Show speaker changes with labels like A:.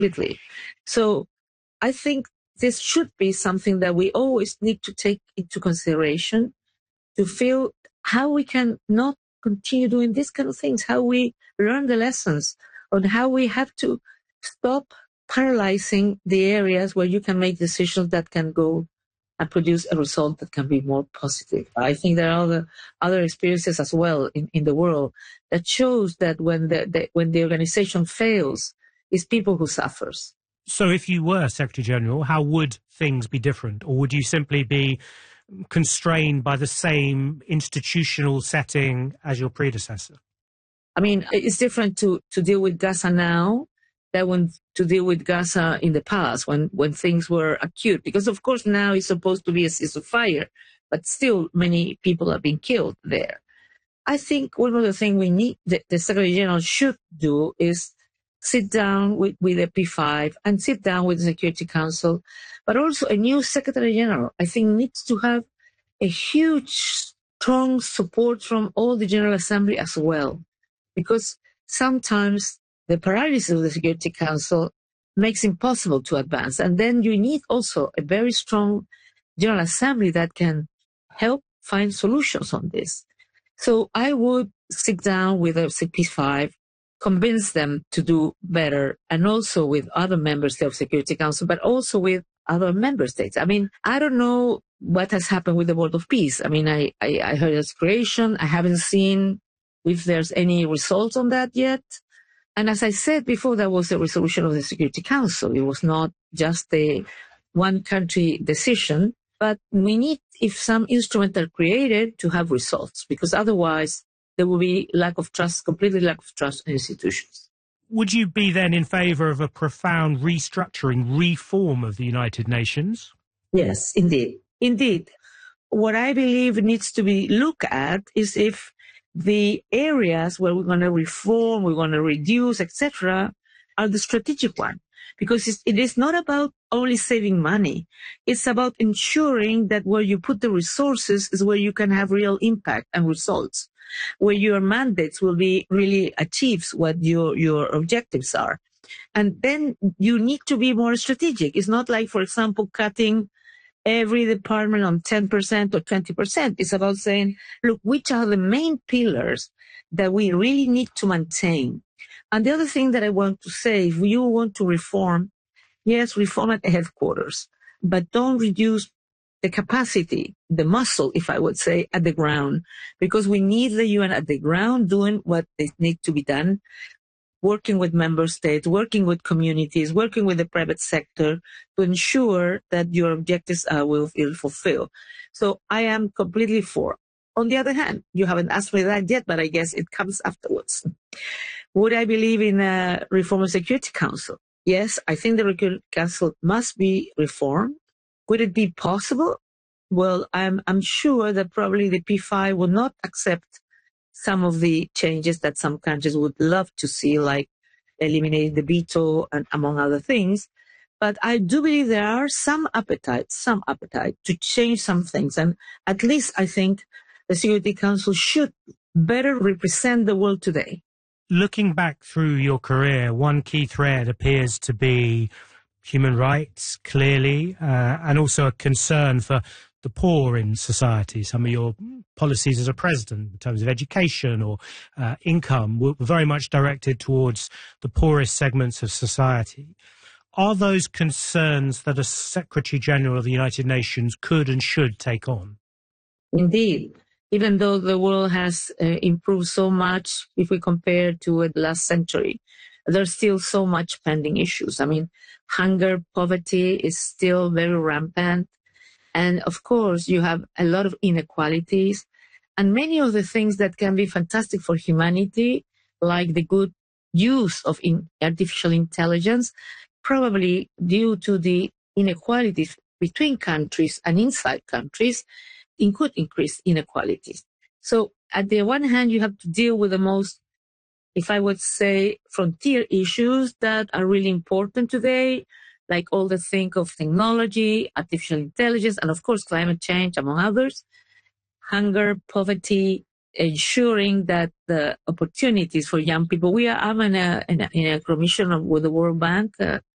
A: completely. So I think this should be something that we always need to take into consideration to feel how we can not continue doing these kind of things, how we learn the lessons, on how we have to stop paralyzing the areas where you can make decisions that can go and produce a result that can be more positive. I think there are other experiences as well in the world that shows that when the organization fails, it's people who suffers.
B: So if you were Secretary General, how would things be different? Or would you simply be constrained by the same institutional setting as your predecessor?
A: I mean, it's different to deal with Gaza now than to deal with Gaza in the past when things were acute. Because, of course, now it's supposed to be a ceasefire, but still many people have been killed there. I think one of the things we need, the Secretary General should do is sit down with the P5 and sit down with the Security Council, but also a new Secretary General, I think, needs to have a huge, strong support from all the General Assembly as well, because sometimes the paralysis of the Security Council makes it impossible to advance. And then you need also a very strong General Assembly that can help find solutions on this. So I would sit down with the P5, convince them to do better, and also with other members of Security Council, but also with other member states. I mean, I don't know what has happened with the Board of Peace. I mean, I heard its creation. I haven't seen if there's any results on that yet. And as I said before, that was a resolution of the Security Council. It was not just a one country decision, but we need, if some instruments are created, to have results, because otherwise there will be completely lack of trust in institutions.
B: Would you be then in favour of a profound restructuring, reform of the United Nations?
A: Yes, indeed. Indeed. What I believe needs to be looked at is if the areas where we're going to reform, we're going to reduce, etc., are the strategic one. Because it is not about only saving money. It's about ensuring that where you put the resources is where you can have real impact and results, where your mandates will be really achieves what your objectives are. And then you need to be more strategic. It's not like, for example, cutting every department on 10% or 20%. It's about saying, look, which are the main pillars that we really need to maintain? And the other thing that I want to say, if you want to reform, yes, reform at the headquarters, but don't reduce the capacity, the muscle, if I would say, at the ground, because we need the UN at the ground doing what they need to be done, working with member states, working with communities, working with the private sector to ensure that your objectives will be fulfilled. So I am completely for. On the other hand, you haven't asked me that yet, but I guess it comes afterwards. Would I believe in a reform of Security Council? Yes, I think the Security Council must be reformed. Could it be possible? Well, I'm sure that probably the P5 will not accept some of the changes that some countries would love to see, like eliminating the veto and among other things. But I do believe there are some appetite to change some things. And at least I think the Security Council should better represent the world today.
B: Looking back through your career, one key thread appears to be human rights, clearly, and also a concern for the poor in society. Some of your policies as a president in terms of education or income were very much directed towards the poorest segments of society. Are those concerns that a Secretary General of the United Nations could and should take on?
A: Indeed. Even though the world has improved so much, if we compare to the last century, there's still so much pending issues. I mean, hunger, poverty is still very rampant. And of course, you have a lot of inequalities. And many of the things that can be fantastic for humanity, like the good use of artificial intelligence, probably due to the inequalities between countries and inside countries, it could increase inequalities. So at the one hand, you have to deal with the most, if I would say, frontier issues that are really important today, like all the thing of technology, artificial intelligence, and of course, climate change, among others, hunger, poverty, ensuring that the opportunities for young people. I'm in a commission with the World Bank